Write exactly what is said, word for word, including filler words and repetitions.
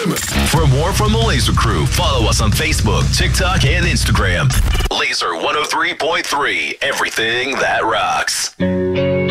M. For more from the Laser Crew, follow us on Facebook, TikTok, and Instagram. Laser one oh three point three, everything that rocks.